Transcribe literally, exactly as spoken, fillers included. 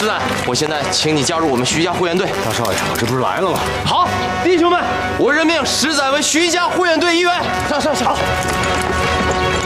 石胆，我现在请你加入我们徐家护院队。 大少爷，我这不是来了吗？ 好，弟兄们，我任命石仔为徐家护院队一员。上上上。